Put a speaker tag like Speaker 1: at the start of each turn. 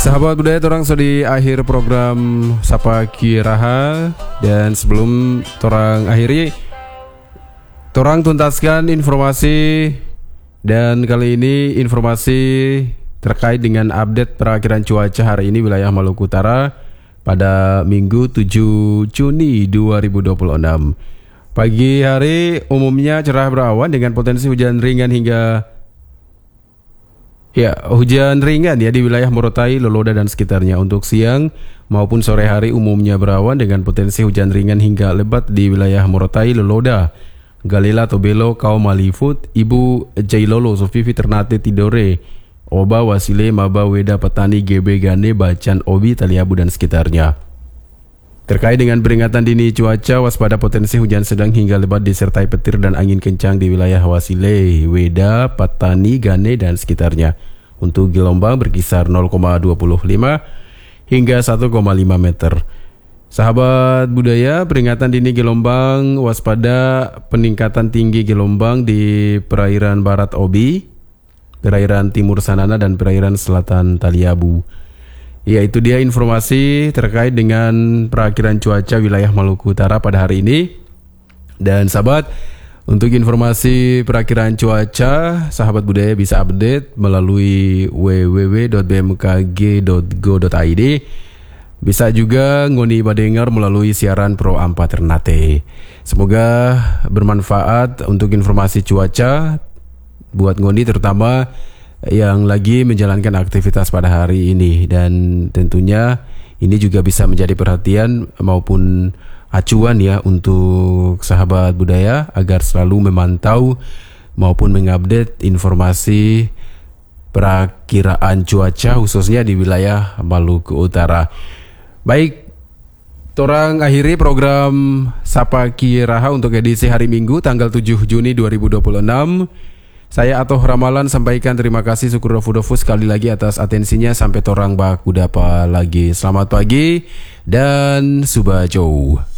Speaker 1: Sahabat budaya, torang sudah di akhir program Sapa Kiraha. Dan sebelum torang akhiri, torang tuntaskan informasi. Dan kali ini informasi terkait dengan update perakhiran cuaca hari ini wilayah Maluku Utara pada Minggu 7 Juni 2026. Pagi hari umumnya cerah berawan dengan potensi hujan ringan hingga hujan ringan di wilayah Morotai, Loloda dan sekitarnya. Untuk siang maupun sore hari umumnya berawan dengan potensi hujan ringan hingga lebat di wilayah Morotai, Loloda, Galila, Tobelo, Kau Malifut, Ibu Jailolo, Sofifi, Ternate, Tidore, Oba, Wasile, Maba, Weda, Petani, GB, Gane, Bacan, Obi, Taliabu dan sekitarnya. Terkait dengan peringatan dini cuaca, waspada potensi hujan sedang hingga lebat disertai petir dan angin kencang di wilayah Wasile, Weda, Patani, Gane dan sekitarnya. Untuk gelombang berkisar 0,25 hingga 1,5 meter. Sahabat budaya, peringatan dini gelombang waspada peningkatan tinggi gelombang di perairan barat Obi, perairan timur Sanana dan perairan selatan Taliabu. Ya, itu dia informasi terkait dengan perakhiran cuaca wilayah Maluku Utara pada hari ini. Dan sahabat, untuk informasi perakhiran cuaca, sahabat budaya bisa update melalui www.bmkg.go.id. Bisa juga ngoni badengar melalui siaran Pro 4 Ternate. Semoga bermanfaat untuk informasi cuaca buat ngoni, terutama yang lagi menjalankan aktivitas pada hari ini. Dan tentunya ini juga bisa menjadi perhatian maupun acuan ya untuk sahabat budaya agar selalu memantau maupun mengupdate informasi perakiraan cuaca khususnya di wilayah Maluku Utara. Baik, torang akhiri program Sapa Kiraha untuk edisi hari Minggu tanggal 7 Juni 2026. Saya Atoh Ramalan sampaikan terima kasih syukur dofu sekali lagi atas atensinya. Sampai torang baku dapa lagi. Selamat pagi dan subajou.